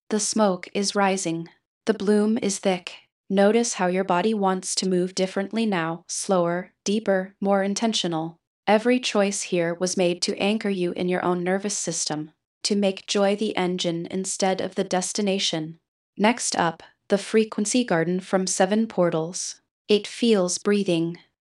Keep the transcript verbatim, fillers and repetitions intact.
The smoke is rising. The bloom is thick. Notice how your body wants to move differently now, slower, deeper, more intentional. Every choice here was made to anchor you in your own nervous system, to make joy the engine instead of the destination. Next up, the frequency garden from Seven Portals. It feels breathing.